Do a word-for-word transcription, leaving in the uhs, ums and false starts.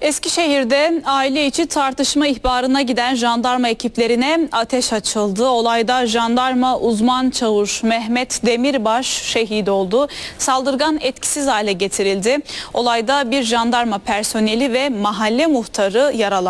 Eskişehir'de aile içi tartışma ihbarına giden jandarma ekiplerine ateş açıldı. Olayda jandarma uzman çavuş Mehmet Demirbaş şehit oldu. Saldırgan etkisiz hale getirildi. Olayda bir jandarma personeli ve mahalle muhtarı yaralandı.